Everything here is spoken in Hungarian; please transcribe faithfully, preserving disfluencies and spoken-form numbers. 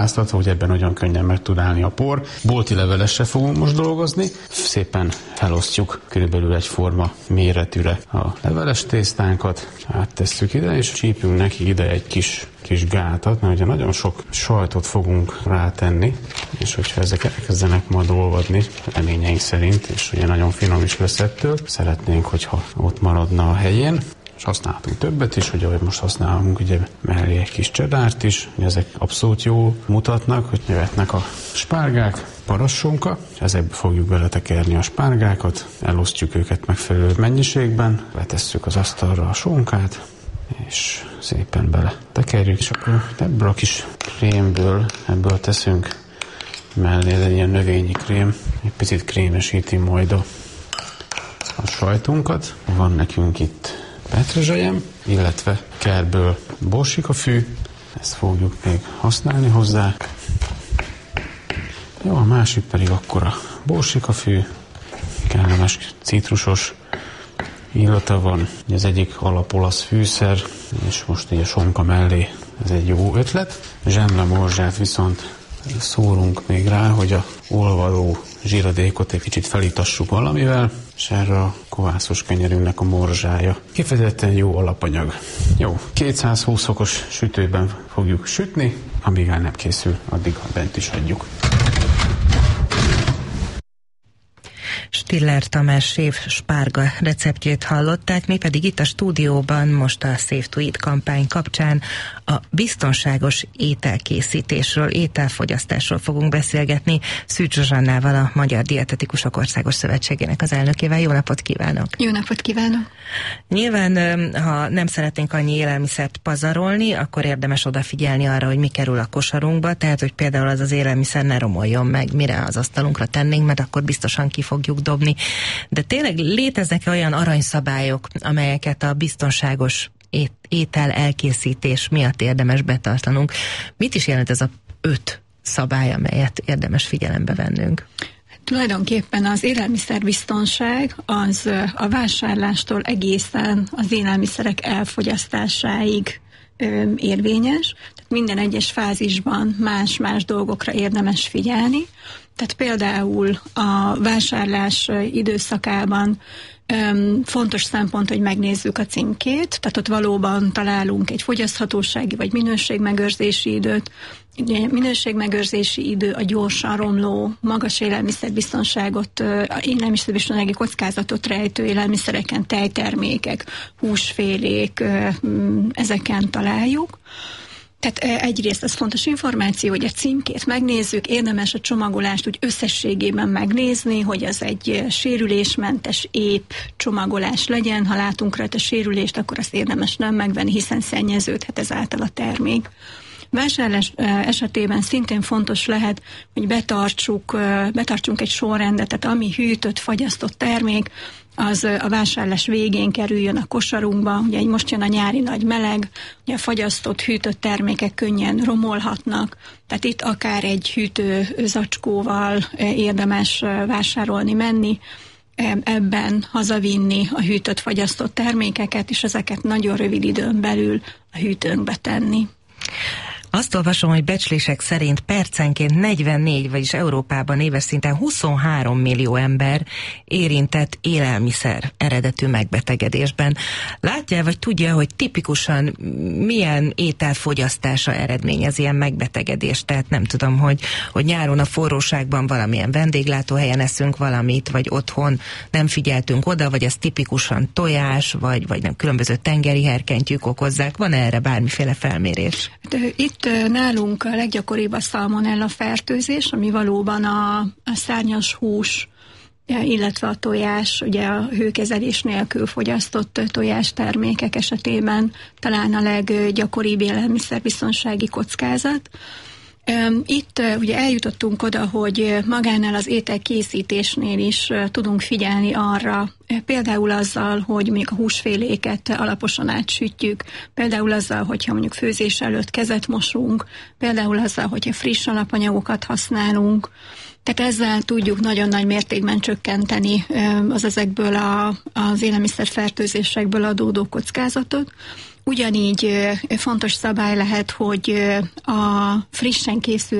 Áztatva, hogy ebben nagyon könnyen meg tud állni a por. Bolti levelessel fogunk most dolgozni. Szépen elosztjuk körülbelül egyforma méretűre a leveles tésztánkat. Áttesszük ide, és csípünk neki ide egy kis, kis gátat, mert ugye nagyon sok sajtot fogunk rátenni, és hogyha ezek elkezdenek majd olvadni, reményeink szerint, és ugye nagyon finom is lesz ettől, szeretnénk, hogyha ott maradna a helyén. És használhatunk többet is, ugye, hogy most használunk ugye mellé egy kis csedárt is, hogy ezek abszolút jó mutatnak, hogy jöhetnek a spárgák, parassonka, ezekbe fogjuk beletekerni a spárgákat, elosztjuk őket megfelelő mennyiségben, letesszük az asztalra a sonkát, és szépen bele tekerjük, és akkor ebből a kis krémből, ebből teszünk mellé egy ilyen növényi krém, egy picit krémesíti majd a, a sajtunkat. Van nekünk itt petrezselyem, illetve kerből borsikafű, ezt fogjuk még használni hozzá. Jó, a másik pedig akkor a borsikafű, kellemes citrusos illata van. Az egyik alapolasz fűszer, és most így a sonka mellé ez egy jó ötlet. Zsemlemorzsát viszont szórunk még rá, hogy a olvadó zsíradékot egy kicsit felítassuk valamivel, és erre a kovászos kenyerünknek a morzsája kifejezetten jó alapanyag. Jó, kétszázhúsz fokos sütőben fogjuk sütni, amíg el nem készül, addig bent is hagyjuk. Stiller Tamás séf spárga receptjét hallották, mi pedig itt a stúdióban most a Save to Eat kampány kapcsán a biztonságos ételkészítésről, ételfogyasztásról fogunk beszélgetni Szűcs Zsuzsannával, a Magyar Dietetikusok Országos Szövetségének az elnökével. Jó napot kívánok! Jó napot kívánok! Nyilván, ha nem szeretnénk annyi élelmiszert pazarolni, akkor érdemes odafigyelni arra, hogy mi kerül a kosarunkba, tehát, hogy például az az élelmiszer ne romoljon meg, mire az asztalunkra tennénk, mert akkor biztosan ki fogjuk dobni. De tényleg léteznek olyan aranyszabályok, amelyeket a biztonságos étel elkészítés miatt érdemes betartanunk? Mit is jelent ez a öt szabály, amelyet érdemes figyelembe vennünk? Tulajdonképpen az élelmiszerbiztonság az a vásárlástól egészen az élelmiszerek elfogyasztásáig ö, érvényes. Tehát minden egyes fázisban más-más dolgokra érdemes figyelni. Tehát például a vásárlás időszakában öm, fontos szempont, hogy megnézzük a címkét, tehát ott valóban találunk egy fogyaszthatósági vagy minőségmegőrzési időt. Ugye minőségmegőrzési idő a gyorsan romló, magas élelmiszerbiztonságot, élelmiszerbiztonsági kockázatot rejtő élelmiszereken, tejtermékek, húsfélék, ezeken találjuk. Tehát egyrészt az fontos információ, hogy a címkét megnézzük, érdemes a csomagolást úgy összességében megnézni, hogy az egy sérülésmentes, épp csomagolás legyen. Ha látunk rajta sérülést, akkor azt érdemes nem megvenni, hiszen szennyeződhet ezáltal a termék. Vásárlás esetében szintén fontos lehet, hogy betartsuk, betartsunk egy sorrendet, tehát ami hűtött, fagyasztott termék, az a vásárlás végén kerüljön a kosarunkba. Ugye most jön a nyári nagy meleg, ugye a fagyasztott, hűtött termékek könnyen romolhatnak, tehát itt akár egy hűtő zacskóval érdemes vásárolni, menni, ebben hazavinni a hűtött, fagyasztott termékeket, és ezeket nagyon rövid időn belül a hűtőnkbe tenni. Azt olvasom, hogy becslések szerint percenként negyvennégy, vagyis Európában éves szinten huszonhárom millió ember érintett élelmiszer eredetű megbetegedésben. Látja, vagy tudja, hogy tipikusan milyen ételfogyasztása eredményez ilyen megbetegedést? Tehát nem tudom, hogy, hogy nyáron a forróságban valamilyen vendéglátóhelyen eszünk valamit, vagy otthon nem figyeltünk oda, vagy ez tipikusan tojás, vagy, vagy nem különböző tengeri herkentyűk okozzák. Van erre bármiféle felmérés? De itt nálunk a leggyakoribb a szalmonella fertőzés, ami valóban a, a szárnyas hús, illetve a tojás, ugye a hőkezelés nélkül fogyasztott tojás termékek esetében talán a leggyakoribb élelmiszerbiztonsági kockázat. Itt ugye eljutottunk oda, hogy magánál az ételkészítésnél is tudunk figyelni arra, például azzal, hogy mondjuk a húsféléket alaposan átsütjük, például azzal, hogyha mondjuk főzés előtt kezet mosunk, például azzal, hogyha friss alapanyagokat használunk. Tehát ezzel tudjuk nagyon nagy mértékben csökkenteni az ezekből a, az élelmiszerfertőzésekből adódó kockázatot. Ugyanígy fontos szabály lehet, hogy a frissen készült